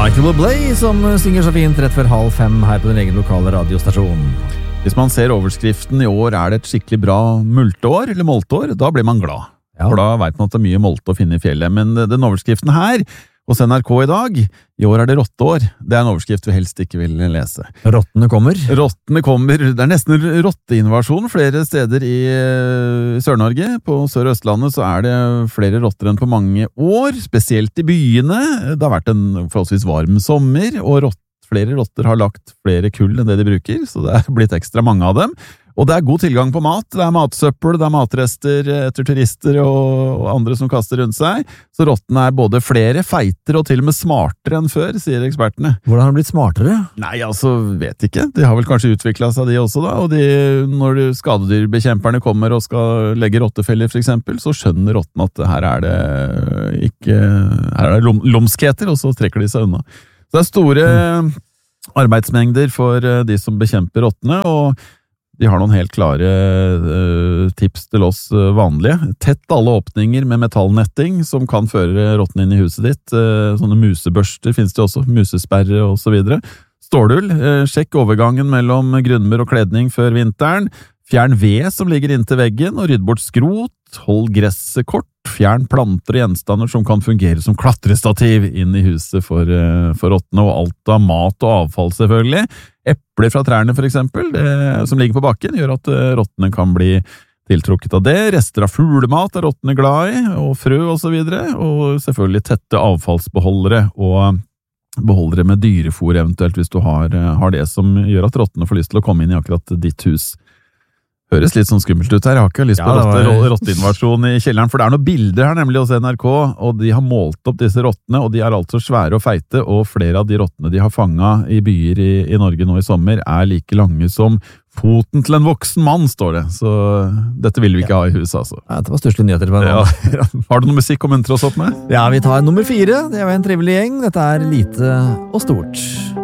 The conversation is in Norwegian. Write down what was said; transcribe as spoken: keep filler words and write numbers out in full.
Michael Bublé som synger så fint rett før halv fem her på din egen lokale radiostasjon. Hvis man ser overskriften i år er det et skikkelig bra multeår, eller molteår, da blir man glad. Ja. For da vet man at det er mye molte å finne i fjellet. Men den overskriften her, hos N R K i dag, i år er det rotteår. Det er en overskrift vi helst ikke vil lese. Rottene kommer? Rottene kommer. Det er nesten rotteinvasjon flere steder i Sør-Norge. På Sør- og Østlandet så er det flere rotter enn på mange år, spesielt i byene. Det har vært en forholdsvis varm sommer, og rott, flere rotter har lagt flere kull enn det de bruker, så det er blitt ekstra mange av dem. Og det er god tilgang på mat, det er matsøppel, det er matrester etter turister og, og andre som kaster rundt seg. Så rottene er både flere, feitere og til og med smartere enn før, sier ekspertene. Hvordan har de blitt smartere? Nei, altså, vet ikke. De har vel kanskje utviklet seg de også da, og de, når skadedyrbekjemperne kommer og skal legge rottefeller for eksempel, så skjønner rottene at her er det ikke, her er det lom, lomskheter, og så trekker de seg unna. Så det er store mm. arbeidsmengder for de som bekjemper rottene, og de har noen helt klare uh, tips til oss uh, vanlige. Tett alle åpninger med metallnetting som kan føre rotten inn i huset ditt. Uh, sånne musebørster finnes det også, musesperre og så videre. Stålull, uh, sjekk overgangen mellom grunnmur og kledning før vinteren. Fjern ved som ligger inntil veggen, og rydd bort skrot. Hold gresset kort. Fjern planter og gjenstander som kan fungere som klatrestativ inn i huset for, uh, for rottene, og alt av mat og avfall selvfølgelig. Epler fra trærne for eksempel, det, som ligger på bakken, gjør at uh, rottene kan bli tiltrukket av det. Rester av fuglemat er rottene glad i, og frø og så videre, og selvfølgelig tette avfallsbeholdere og beholdere med dyrefôr eventuelt hvis du har, har det som gjør at rottene får lyst til å komme inn i akkurat ditt hus. Høres litt sånn skummelt ut her, jeg har ikke lyst på ja, var... rotteinvasjon i kjelleren, for det er noen bilder her nemlig hos N R K, og de har målt opp disse rottene, og de er altså svære og feite, og flere av de rottene de har fanget i byer i, i Norge nå i sommer er like lange som foten til en voksen mann, står det. Så dette vil vi ikke ja. ha i huset, altså. Ja, det var største nyheter. Ja. Har du noe musikk å muntre oss opp med? Ja, vi tar nummer fire. Det er en trivelig gjeng. Dette er Lite og Stort.